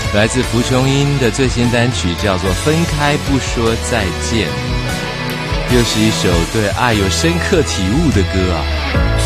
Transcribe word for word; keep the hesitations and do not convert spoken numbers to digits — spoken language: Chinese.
来自蒲琼英的最新单曲叫做《分开不说再见》，又是一首对爱有深刻体悟的歌啊。